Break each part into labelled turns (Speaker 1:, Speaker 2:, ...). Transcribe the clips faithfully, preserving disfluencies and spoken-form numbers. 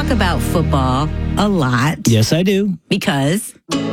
Speaker 1: talk about football a lot.
Speaker 2: Yes, I do.
Speaker 1: Because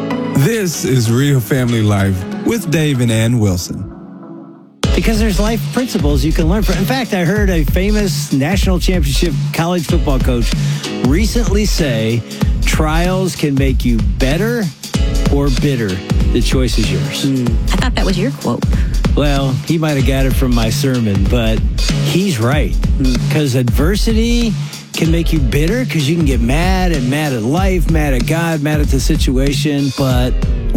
Speaker 3: this is Real Family Life with Dave and Ann Wilson.
Speaker 2: Because there's life principles you can learn from. In fact, I heard a famous national championship college football coach recently say, trials can make you better or bitter. The choice is yours.
Speaker 1: Mm, I thought that was your quote.
Speaker 2: Well, he might have got it from my sermon, but he's right. Because mm. adversity can make you bitter because you can get mad and mad at life, mad at God, mad at the situation. But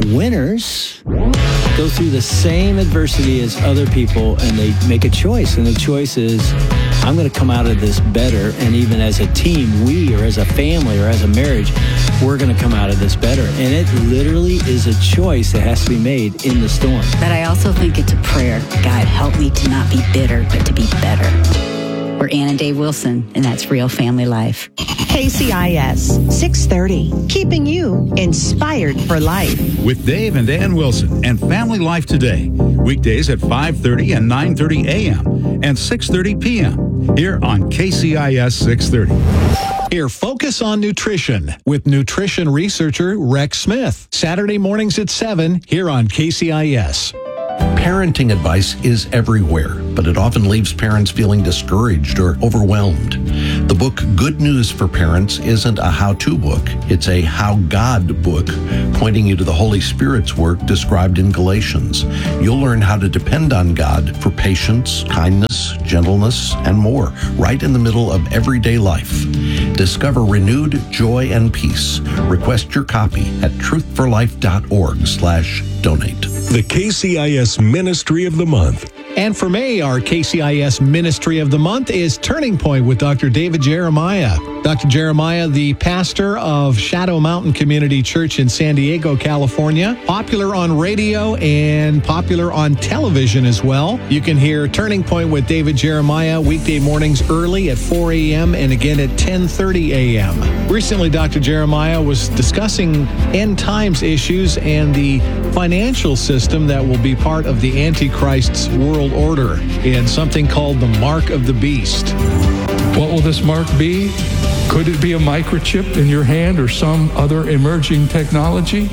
Speaker 2: winners go through the same adversity as other people, and they make a choice. And the choice is, I'm going to come out of this better. And even as a team, we, or as a family, or as a marriage, we're going to come out of this better. And it literally is a choice that has to be made in the storm.
Speaker 1: But I also think it's a prayer. God, help me to not be bitter, but to be better. We're Ann and Dave Wilson, and that's Real Family Life.
Speaker 4: K C I S six thirty, keeping you inspired for life.
Speaker 5: With Dave and Ann Wilson and Family Life Today, weekdays at five thirty and nine thirty a.m. and six thirty p.m. here on K C I S six thirty.
Speaker 6: Here, Focus on Nutrition with nutrition researcher Rex Smith. Saturday mornings at seven here on K C I S.
Speaker 7: Parenting advice is everywhere, but it often leaves parents feeling discouraged or overwhelmed. The book Good News for Parents isn't a how-to book. It's a how God book, pointing you to the Holy Spirit's work described in Galatians. You'll learn how to depend on God for patience, kindness, gentleness, and more, right in the middle of everyday life. Discover renewed joy and peace. Request your copy at truthforlife.org slash donate.
Speaker 8: The K C I S Ministry of the Month.
Speaker 6: And for May, our K C I S Ministry of the Month is Turning Point with Doctor David Jeremiah. Doctor Jeremiah, the pastor of Shadow Mountain Community Church in San Diego, California. Popular on radio and popular on television as well. You can hear Turning Point with David Jeremiah weekday mornings early at four a.m. and again at ten thirty a.m. Recently, Doctor Jeremiah was discussing end times issues and the financial system that will be part of the Antichrist's world order and something called the Mark of the Beast.
Speaker 9: What will this mark be? Could it be a microchip in your hand or some other emerging technology?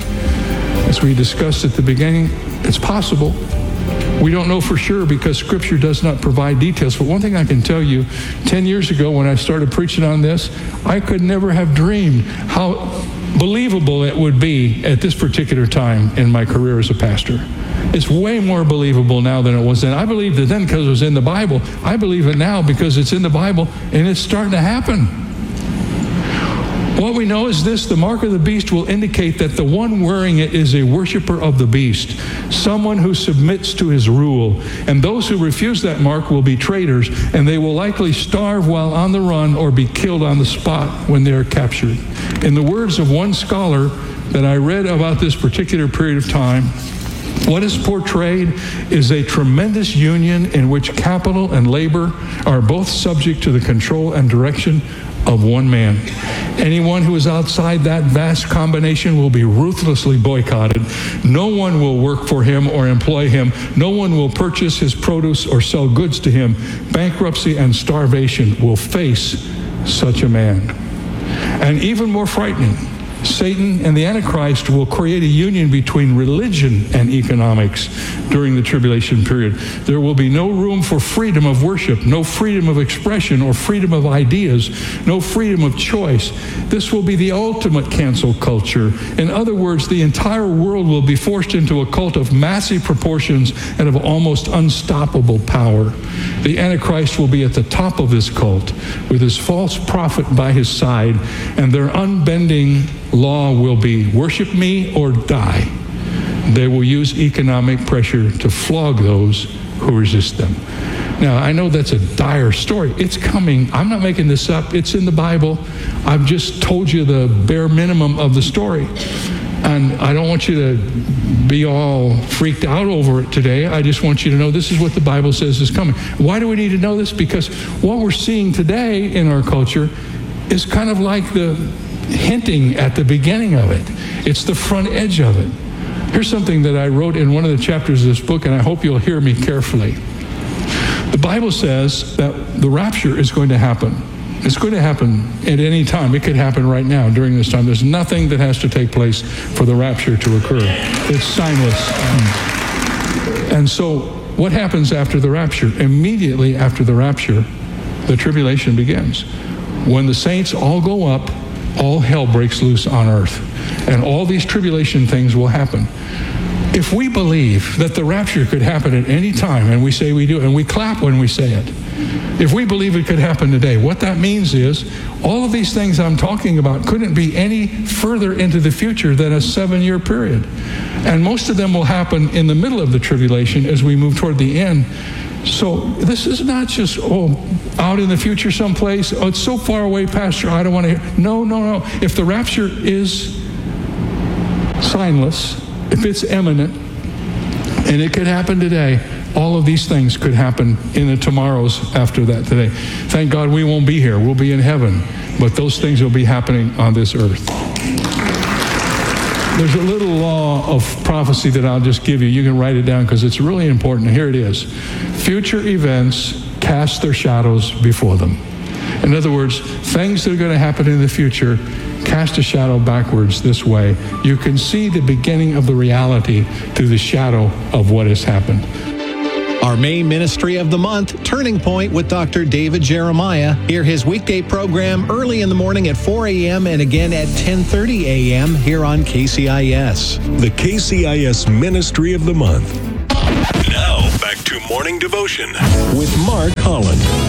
Speaker 9: As we discussed at the beginning, it's possible. We don't know for sure because Scripture does not provide details. But one thing I can tell you, ten years ago when I started preaching on this, I could never have dreamed how believable it would be at this particular time in my career as a pastor. It's way more believable now than it was then. I believed it then because it was in the Bible. I believe it now because it's in the Bible and it's starting to happen. What we know is this: the mark of the beast will indicate that the one wearing it is a worshiper of the beast, someone who submits to his rule. And those who refuse that mark will be traitors, and they will likely starve while on the run or be killed on the spot when they are captured. In the words of one scholar that I read about this particular period of time, what is portrayed is a tremendous union in which capital and labor are both subject to the control and direction of one man. Anyone who is outside that vast combination will be ruthlessly boycotted. No one will work for him or employ him. No one will purchase his produce or sell goods to him. Bankruptcy and starvation will face such a man. And even more frightening, Satan and the Antichrist will create a union between religion and economics during the tribulation period. There will be no room for freedom of worship, no freedom of expression or freedom of ideas, no freedom of choice. This will be the ultimate cancel culture. In other words, the entire world will be forced into a cult of massive proportions and of almost unstoppable power. The Antichrist will be at the top of this cult with his false prophet by his side, and their unbending law will be worship me or die. They will use economic pressure to flog those who resist them. Now, I know that's a dire story. It's coming. I'm not making this up. It's in the Bible. I've just told you the bare minimum of the story. And I don't want you to be all freaked out over it today. I just want you to know this is what the Bible says is coming. Why do we need to know this? Because what we're seeing today in our culture is kind of like the hinting at the beginning of it. It's the front edge of it. Here's something that I wrote in one of the chapters of this book, and I hope you'll hear me carefully. The Bible says that the rapture is going to happen. It's going to happen at any time. It could happen right now during this time. There's nothing that has to take place for the rapture to occur. It's signless. And so what happens after the rapture? Immediately after the rapture, the tribulation begins. When the saints all go up, all hell breaks loose on earth. And all these tribulation things will happen. If we believe that the rapture could happen at any time, and we say we do, and we clap when we say it, if we believe it could happen today, what that means is all of these things I'm talking about couldn't be any further into the future than a seven-year period. And most of them will happen in the middle of the tribulation as we move toward the end. So this is not just, oh, out in the future someplace. Oh, it's so far away, Pastor, I don't want to hear. No, no, no. If the rapture is signless, if it's imminent, and it could happen today, all of these things could happen in the tomorrows after that today. Thank God we won't be here. We'll be in heaven. But those things will be happening on this earth. There's a little law of prophecy that I'll just give you. You can write it down because it's really important. Here it is. Future events cast their shadows before them. In other words, things that are going to happen in the future cast a shadow backwards this way. You can see the beginning of the reality through the shadow of what has happened.
Speaker 6: Our main ministry of the month, Turning Point with Doctor David Jeremiah. Hear his weekday program early in the morning at four a.m. and again at ten thirty a.m. here on K C I S.
Speaker 8: The K C I S Ministry of the Month. Now, back to Morning Devotion with Mark Holland.